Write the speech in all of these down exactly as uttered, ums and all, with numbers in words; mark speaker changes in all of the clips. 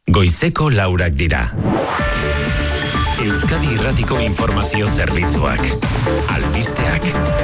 Speaker 1: Goizeko laurak dira. Euskadi Irratiko Informazio Zerbitzuak. Albisteak.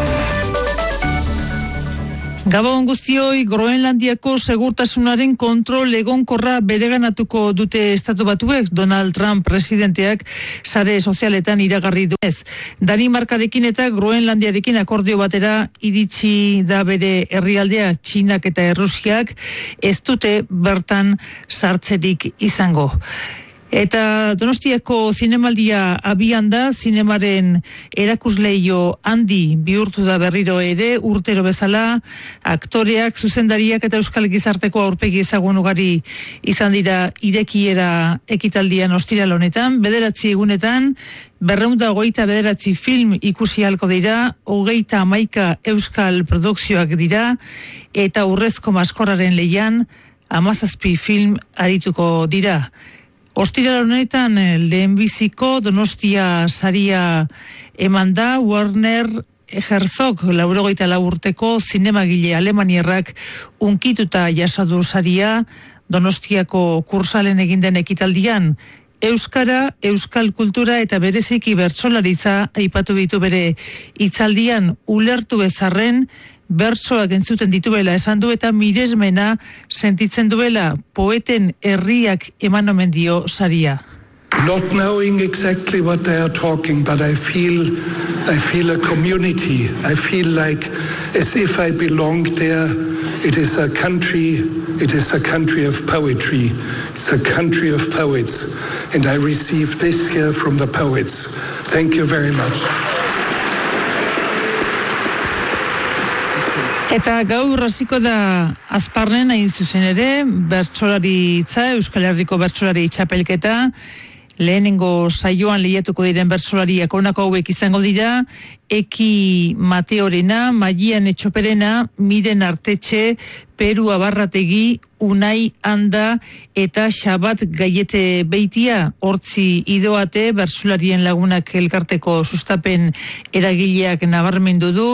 Speaker 2: Gabon guztioi, Groenlandiako segurtasunaren kontrol egonkorra bereganatuko dute estatu batuek. Donald Trump presidenteak sare sozialetan iragarri duenez. Danimarkarekin eta Groenlandiarekin akordio batera iritsi da bere herrialdea. Txinak eta Errusiak ez dute bertan sartzerik izango. Eta Donostiako zinemaldia abian da, zinemaren erakusleio handi bihurtu da berriro ere, urtero bezala, aktoreak, zuzendariak eta euskal gizarteko aurpegi ezagun ugari izan dira irekiera ekitaldian ostiral honetan, bederatzi egunetan, berreunda hogeita bederatzi film ikusi halko dira, hogeita hamaika euskal produkzioak dira, eta urrezko maskorraren lehian, hamazazpi film arituko dira. Ostiral honetan lehenbiziko Donostia saria eman da, Werner Herzog laurogeita lau urteko zinemagile alemaniarrak unkituta jasadu saria Donostiako kursalen egin den ekitaldian. Euskara, euskal kultura eta bereziki bertsolaritza aipatu ditu bere hitzaldian, ulertu ezarren bertsoak entzuten dituela esan du eta miresmena sentitzen duela, poeten herriak eman omen dio saria.
Speaker 3: Not knowing exactly what they are talking, but I feel I feel a community. I feel like as if I belong there. It is a country, it is a country of poetry. It's a country of poets. And I receive this here from the poets. Thank you very much.
Speaker 2: Eta gaur hasiko da Azparnen hain zuzen ere, bertsolaritza, Euskal Herriko bertsolari txapelketa, lehenengo saioan lehiatuko diren bertsolariak honako hauek izango dira, Eki Mateorena, Maian Etxoperena, Miren Artetxe, Peru Abarrategi, Unai Anda eta Xabat Gaiete Beitia, hortzi idoate, bertsolarien lagunak elkarteko sustapen eragileak nabarmendu du,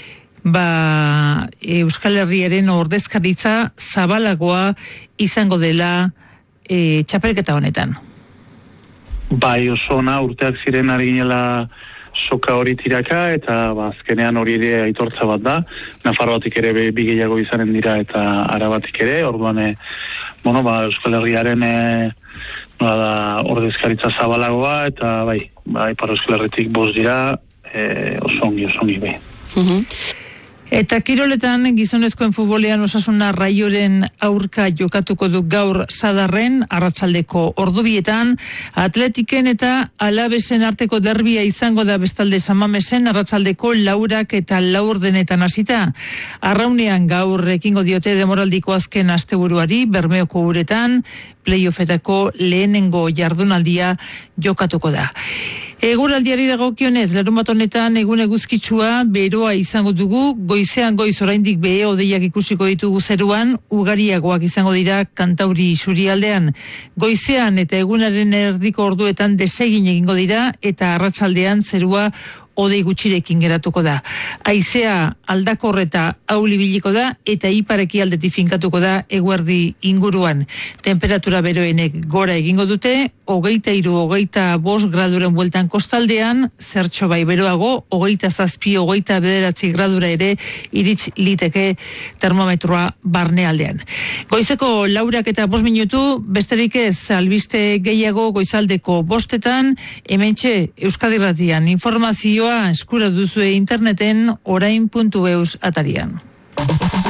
Speaker 2: ba, Euskal Herriaren ordezkaritza zabalagoa izango dela e, txapelketa honetan.
Speaker 4: Bai, oso ona urteak ziren ari ginela soka hori tiraka, eta ba, azkenean hori ere aitortza bat da. Nafarroatik ere bi gehiago izanen dira eta Arabatik ere, orduan e, bueno, ba, Euskal Herriaren e, ba, da, ordezkaritza zabalagoa, eta bai, bai, Ipar Euskal Herritik bost dira, e, oso ongi, oso ongi bai.
Speaker 2: Uh-huh. Eta kiroletan gizonezkoen futbolean Osasuna Raioren aurka jokatuko du gaur Sadarren, arratsaldeko ordubietan, Atletiken eta Alabesen arteko derbia izango da bestalde Samamesen, arratsaldeko laurak eta laurdenetan hasita. Arraunean gaur ekingo diote demoraldiko azken asteburuari, Bermeoko uretan, playoffetako lehenengo jardunaldia jokatuko da. Eguraldiari dagokionez, larunbat honetan egun eguzkitsua beroa izango dugu, goizean goiz oraindik behe hodeiak ikusiko ditugu zeruan, ugariagoak izango dira Kantauri isurialdean. Goizean eta egunaren erdiko orduetan desegin egingo dira eta arratsaldean zerua hodei gutxirekin geratuko da. Haizea aldakor eta auli biliko da eta ipareki aldetik finkatuko da eguerdi inguruan. Temperatura beroenek gora egingo dute, hogeita hiru, hogeita bost graduren bueltan kostaldean, zertxo bai beroago, hogeita zazpi, hogeita bederatzi gradura ere irits liteke termometroa barnealdean. Goizeko laurak eta bost minutu, besterik ez albiste gehiago goizaldeko bostetan, hementxe Euskadi Irratian informazioa eskura duzue interneten orain puntu eus atarian.